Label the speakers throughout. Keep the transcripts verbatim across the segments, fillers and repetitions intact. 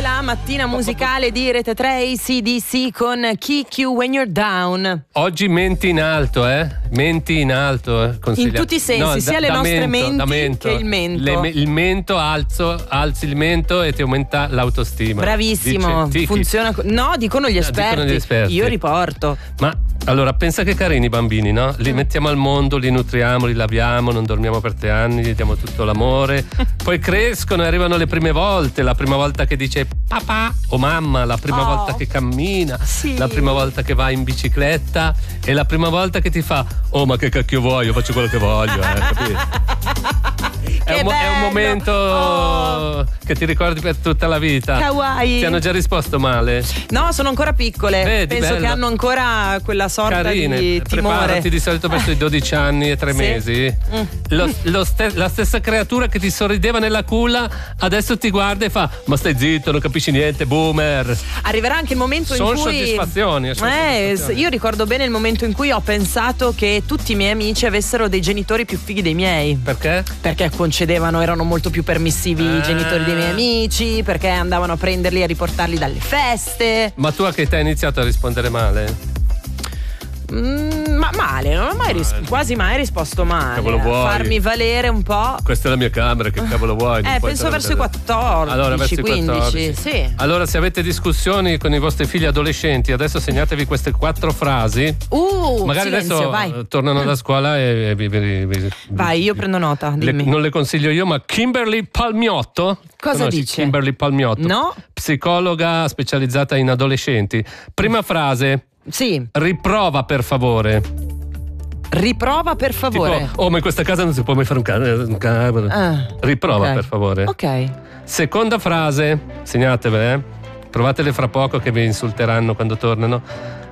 Speaker 1: la mattina musicale di Rete tre, A C D C con Kick You When You're Down.
Speaker 2: Oggi menti in alto, eh? Menti in alto, eh?
Speaker 1: In tutti i sensi, no, sia da, le nostre mento, menti che il mento.
Speaker 2: Le, il mento, alzo, alzi il mento e ti aumenta l'autostima.
Speaker 1: Bravissimo, dice, funziona. No, dicono gli esperti. Dicono gli esperti. Io riporto.
Speaker 2: Ma allora, pensa che carini i bambini, no? Li
Speaker 1: mm.
Speaker 2: mettiamo al mondo, li nutriamo, li laviamo, non dormiamo per tre anni, gli diamo tutto l'amore. Poi crescono e arrivano le prime volte, la prima volta che dice papà o mamma, la prima oh. volta che cammina, sì. la prima volta che va in bicicletta e la prima volta che ti fa oh ma che cacchio vuoi, io faccio quello che voglio, eh, capito? È un, è un momento oh. che ti ricordi per tutta la vita.
Speaker 1: Kawaii.
Speaker 2: Ti hanno già risposto male?
Speaker 1: No, sono ancora piccole.
Speaker 2: Vedi,
Speaker 1: penso
Speaker 2: bello.
Speaker 1: Che hanno ancora quella sorta
Speaker 2: Carine.
Speaker 1: di timore.
Speaker 2: Preparati di solito verso i dodici anni e tre sì. mesi mm. lo, lo ste- la stessa creatura che ti sorrideva nella culla adesso ti guarda e fa ma stai zitto, non capisci niente, boomer.
Speaker 1: Arriverà anche il momento
Speaker 2: sono
Speaker 1: in cui
Speaker 2: soddisfazioni, sono
Speaker 1: eh,
Speaker 2: soddisfazioni.
Speaker 1: Io ricordo bene il momento in cui ho pensato che tutti i miei amici avessero dei genitori più fighi dei miei.
Speaker 2: Perché?
Speaker 1: Perché concedevano, erano molto più permissivi ah. i genitori dei miei amici, perché andavano a prenderli e a riportarli dalle feste.
Speaker 2: Ma tu a che età hai iniziato a rispondere male?
Speaker 1: Mm, ma male, non ho mai ris- quasi mai risposto male.
Speaker 2: Cavolo vuoi?
Speaker 1: Farmi valere un po'.
Speaker 2: Questa è la mia camera, che cavolo vuoi?
Speaker 1: Eh, penso verso i quattordici,
Speaker 2: allora, verso
Speaker 1: quindici,
Speaker 2: quattordici.
Speaker 1: Sì.
Speaker 2: Allora, se avete discussioni con i vostri figli adolescenti, adesso segnatevi queste quattro frasi.
Speaker 1: Uh,
Speaker 2: magari
Speaker 1: silenzio,
Speaker 2: adesso
Speaker 1: vai.
Speaker 2: tornano da scuola e vi, vi, vi
Speaker 1: vai, io prendo nota, dimmi.
Speaker 2: Le, non le consiglio io, ma Kimberly Palmiotto.
Speaker 1: Cosa
Speaker 2: Conosci
Speaker 1: dice?
Speaker 2: Kimberly Palmiotto.
Speaker 1: No.
Speaker 2: Psicologa specializzata in adolescenti. Prima frase.
Speaker 1: Sì.
Speaker 2: Riprova per favore.
Speaker 1: Riprova per favore.
Speaker 2: Tipo, oh, ma in questa casa non si può mai fare un cavolo.
Speaker 1: Ah,
Speaker 2: Riprova
Speaker 1: okay.
Speaker 2: per favore.
Speaker 1: Ok.
Speaker 2: Seconda frase, segnatevele, eh? Provatele fra poco che vi insulteranno quando tornano.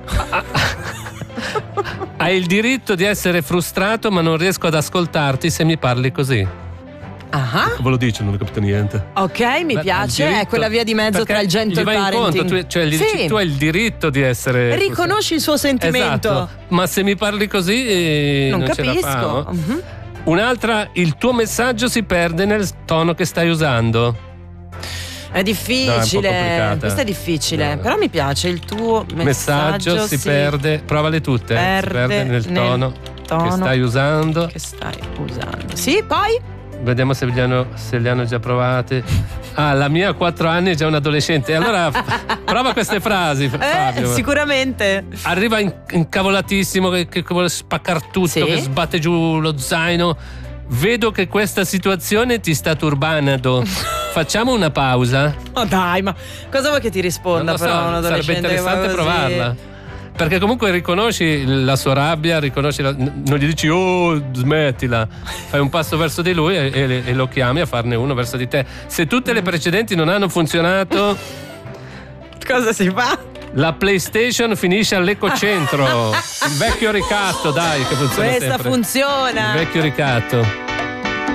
Speaker 2: Hai il diritto di essere frustrato, ma non riesco ad ascoltarti se mi parli così.
Speaker 1: Ah.
Speaker 2: Ve lo dice, non ho capito niente.
Speaker 1: Ok, mi Beh, piace, diritto, è quella via di mezzo tra il gentle parenting.
Speaker 2: Tu, cioè, gli
Speaker 1: sì.
Speaker 2: dici, tu hai il diritto di essere.
Speaker 1: Riconosci il suo sentimento.
Speaker 2: Esatto. Ma se mi parli così eh,
Speaker 1: non,
Speaker 2: non
Speaker 1: capisco.
Speaker 2: Ce la fa, no?
Speaker 1: uh-huh.
Speaker 2: Un'altra, il tuo messaggio si perde nel tono che stai usando.
Speaker 1: È difficile,
Speaker 2: no, è
Speaker 1: questo è difficile, no. Però mi piace il tuo messaggio,
Speaker 2: messaggio si, si perde, provale tutte,
Speaker 1: perde,
Speaker 2: si perde nel, nel tono, tono che stai usando.
Speaker 1: Che stai usando. Sì, poi?
Speaker 2: Vediamo se li hanno, se li hanno già provate. Ah, la mia a quattro anni è già un adolescente. Allora prova queste frasi, Fabio.
Speaker 1: Eh, sicuramente.
Speaker 2: Arriva in, incavolatissimo che, che vuole spaccar tutto, sì. che sbatte giù lo zaino. Vedo che questa situazione ti sta turbando. Facciamo una pausa?
Speaker 1: Oh dai, ma cosa vuoi che ti risponda?
Speaker 2: So,
Speaker 1: però un adolescente
Speaker 2: sarebbe interessante
Speaker 1: così.
Speaker 2: Provarla. Perché comunque riconosci la sua rabbia, riconosci la, non gli dici oh smettila, fai un passo verso di lui e, e, e lo chiami a farne uno verso di te. Se tutte le precedenti non hanno funzionato,
Speaker 1: cosa si fa?
Speaker 2: La PlayStation finisce all'ecocentro. Il vecchio ricatto, dai, che funziona
Speaker 1: Questa
Speaker 2: sempre.
Speaker 1: funziona.
Speaker 2: Il vecchio ricatto.